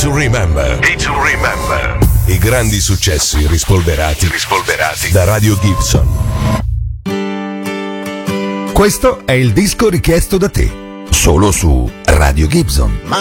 to Remember. I grandi successi rispolverati da Radio Gibson. Questo è il disco richiesto da te, solo su Radio Gibson.